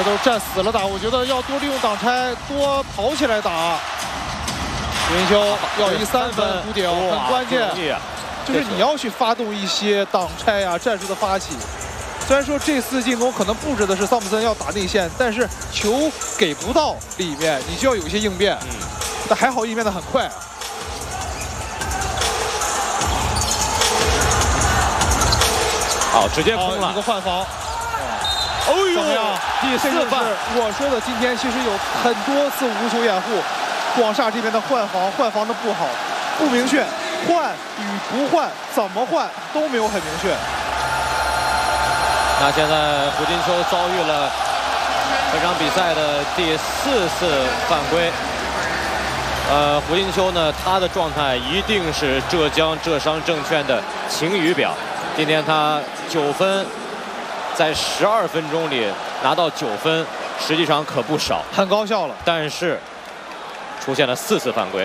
都是站死了打，我觉得要多利用挡拆，多跑起来打。胡金秋要一3分弧顶，很关键，就是你要去发动一些挡拆啊战术的发起。虽然说这次进攻可能布置的是桑普森要打内线，但是球给不到里面，你就要有一些应变。但还好应变的很快。 好，直接空了一个换防。 哦呦， 怎么样？ 第4犯。 我说的今天其实有很多次无球掩护，广厦这边的换防的不好，不明确，换与不换，怎么换都没有很明确。 那现在胡金秋遭遇了本场比赛的第4次犯规。胡金秋呢，他的状态一定是浙江浙商证券的晴雨表。今天他9分，在12分钟里拿到9分，实际上可不少， 很高效了。 但是出现了4次犯规。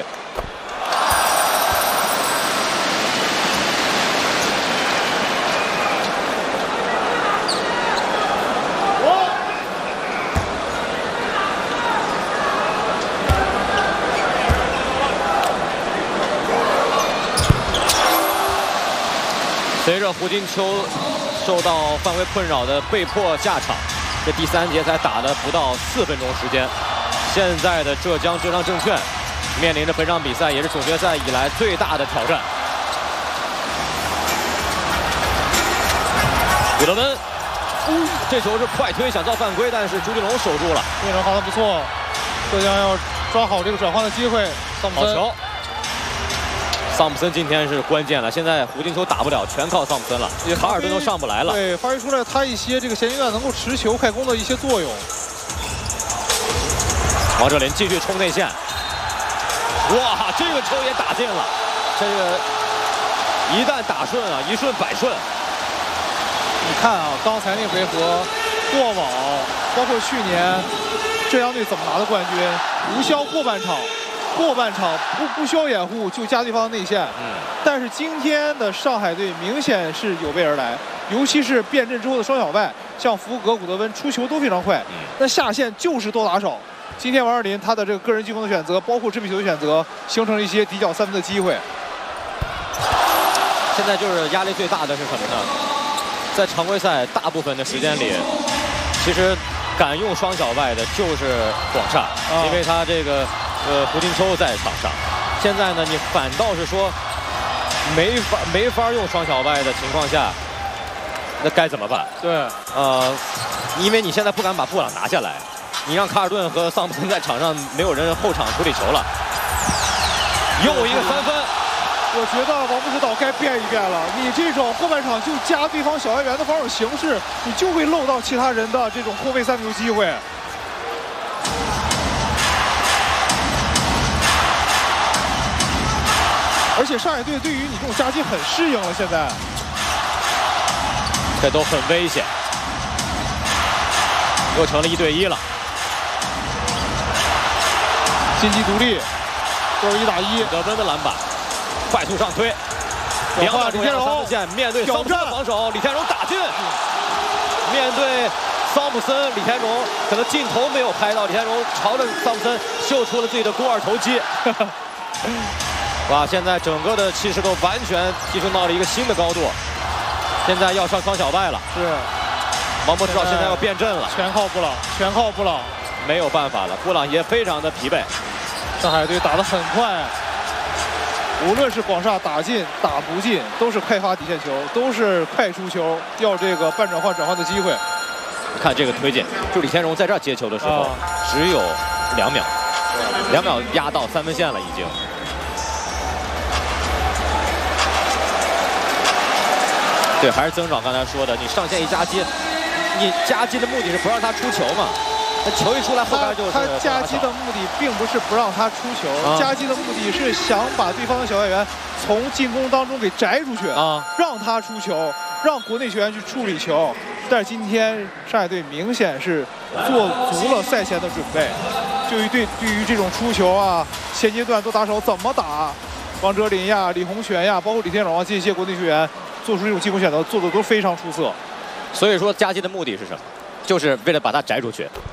随着胡金秋受到犯规困扰的被迫下场，这第3节才打了不到4分钟时间。现在的浙江浙商证券面临着本场比赛也是总决赛以来最大的挑战。吕德温，这球是快推想造犯规，但是朱俊龙守住了。 朱俊龙防得不错，浙江要抓好这个转换的机会。 好球。桑普森今天是关键了，现在胡金秋打不了，全靠桑普森了，卡尔顿都上不来了。 对，发挥出来他一些这个衔接段能够持球快攻的一些作用。 王哲林继续冲内线，哇，这个球也打进了，这个一旦打顺啊，一顺百顺。 你看啊，刚才那回合过往，包括去年浙江队怎么拿的冠军，无效过半场。过半场不需要掩护就加对方的内线，但是今天的上海队明显是有备而来，尤其是变阵之后的双小外，像福格、古德温出球都非常快，那下线就是多打少。今天王哲林他的这个个人进攻的选择，包括制比球的选择，形成了一些底角3分的机会。 现在就是压力最大的是什么呢？在常规赛大部分的时间里，其实敢用双小外的就是广厦，因为他这个。胡金秋在场上，现在呢，你反倒是说没法用双小外的情况下，那该怎么办？ 对， 因为你现在不敢把布朗拿下来，你让卡尔顿和桑普森在场上没有人后场处理球了，又一个3分。 我觉得王部指导该变一变了，你这种后半场就加对方小外援的防守形式，你就会漏到其他人的这种后卫3分球机会。而且上海队对于你这种夹击很适应了，现在这都很危险，又成了1对1了。 金鸡独立，都是1打1。 德温的篮板，快速上推，2码李天荣线面对桑普森防守，李天荣打进。面对桑普森，李天荣可能镜头没有拍到，李天荣朝着桑普森秀出了自己的肱二头肌。哇！现在整个的气势都完全提升到了一个新的高度，现在要上双小外了。 是， 王博指导现在要变阵了， 全靠布朗，全靠布朗， 没有办法了，布朗也非常的疲惫。 上海队打得很快，无论是广厦打进打不进，都是快发底线球，都是快出球，要这个半转换的机会。 看这个推进，就李天荣在这儿接球的时候，只有2秒，2秒压到3分线了已经。对，还是曾长刚才说的，你上线一夹击，你夹击的目的是不让他出球嘛？那球一出来，后边就是他夹击的目的并不是不让他出球，夹击的目的是想把对方的小外援从进攻当中给摘出去让他出球，让国内球员去处理球。但是今天上海队明显是做足了赛前的准备，对于这种出球啊、衔接段都打手怎么打，王哲林呀、李洪权呀，包括李天荣啊这些国内球员做出这种进攻选择，做的都非常出色。 所以说夹击的目的是什么？就是为了把他摘出去。